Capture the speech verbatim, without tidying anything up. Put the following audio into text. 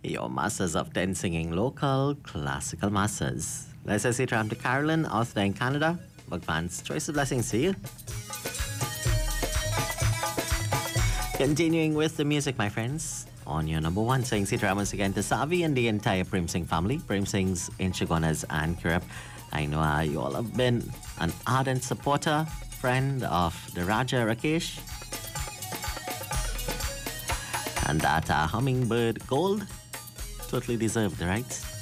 your masters of ten singing local classical masters. Let's say Tram to Carolyn, out there in Canada. Bugfans, choice of blessings to you. Continuing with the music, my friends. On your number one, saying Sitram once again to Savi and the entire Prem Singh family. Prem Singhs in Chagonas and Kirap. I know uh, you all have been an ardent supporter, friend of the Raja Rakesh. And that uh, hummingbird gold, totally deserved, right?